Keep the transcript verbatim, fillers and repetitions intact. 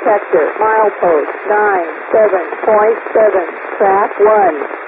sector, milepost nine seven point seven, track one.